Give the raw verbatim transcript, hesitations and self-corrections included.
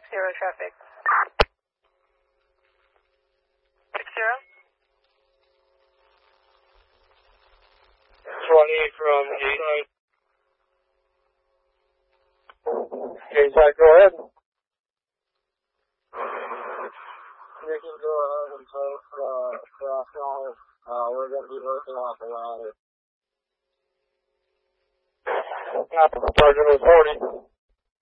zero traffic. Six zero. twenty from Eastside. Eastside, go ahead. You can go ahead and take uh, cross line. Uh, we're going to be working off the ladder. Captain, Sergeant is forty.